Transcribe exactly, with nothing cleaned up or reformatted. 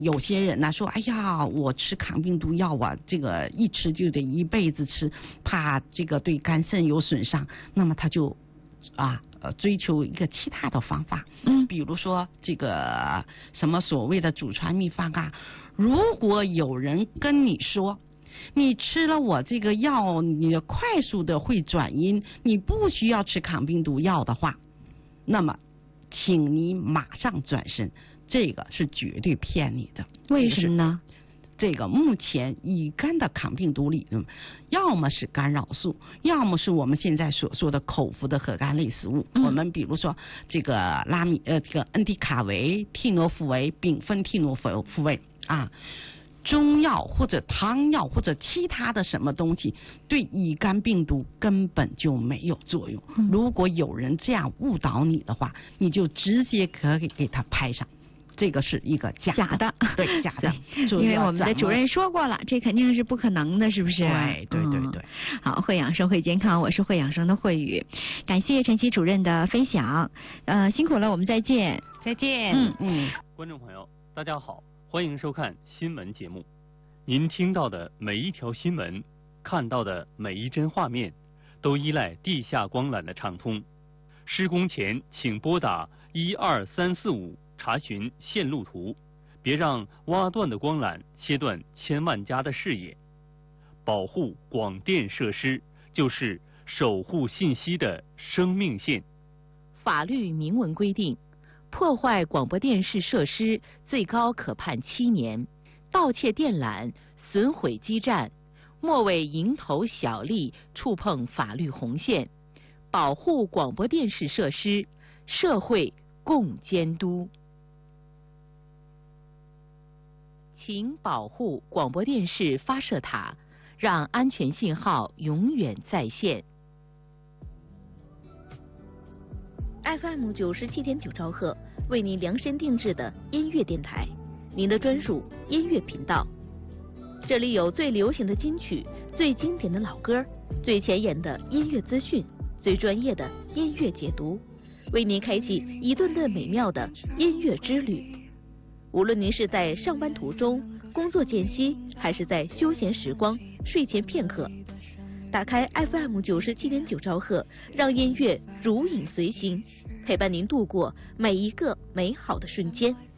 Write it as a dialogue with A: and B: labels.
A: 有些人呢说，哎呀，我吃抗病毒药啊，这个一吃就得一辈子吃，怕这个对肝肾有损伤，那么他就啊呃追求一个其他的方法，嗯，比如说这个什么所谓的祖传秘方啊，如果有人跟你说，你吃了我这个药，你快速的会转阴，你不需要吃抗病毒药的话，那么请你马上转身，这个是绝对骗你的。
B: 为什么呢？
A: 这个目前乙肝的抗病毒理论，要么是干扰素，要么是我们现在所说的口服的核苷类食物。嗯、我们比如说这个拉米呃这个恩地卡韦、替诺福韦、丙酚替诺福福韦啊。中药或者汤药或者其他的什么东西对乙肝病毒根本就没有作用。嗯、如果有人这样误导你的话，你就直接可以给他拍上，这个是一个假的，
B: 假的，
A: 对，假的。
B: 因为我们的主任说过了，这肯定是不可能的，是不是？
A: 对对对对。
B: 嗯、好，会养生会健康，我是会养生的慧宇，感谢陈琦主任的分享，呃，辛苦了，我们再见，
A: 再见。
B: 嗯
A: 嗯，
C: 观众朋友，大家好。欢迎收看新闻节目。您听到的每一条新闻，看到的每一帧画面，都依赖地下光缆的畅通。施工前请拨打一二三四五查询线路图，别让挖断的光缆切断千万家的视野。保护广电设施就是守护信息的生命线。
D: 法律明文规定，破坏广播电视设施最高可判七年，盗窃电缆、损毁基站，莫为蝇头小利触碰法律红线。保护广播电视设施，社会共监督。请保护广播电视发射塔，让安全信号永远在线。F M 九十七点九兆赫，为您量身定制的音乐电台，您的专属音乐频道。这里有最流行的金曲、最经典的老歌、最前沿的音乐资讯、最专业的音乐解读，为您开启一顿顿美妙的音乐之旅。无论您是在上班途中、工作间隙，还是在休闲时光、睡前片刻，打开 F M 九十七点九兆赫，让音乐如影随形，陪伴您度过每一个美好的瞬间。